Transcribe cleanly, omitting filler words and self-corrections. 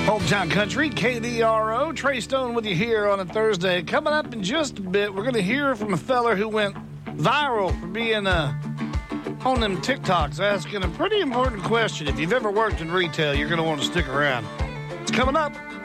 Old Town Country, KDRO. Trey Stone with you here on a Thursday. Coming up in just a bit, we're going to hear from a feller who went viral for being on them TikToks asking a pretty important question. If you've ever worked in retail, you're going to want to stick around. It's coming up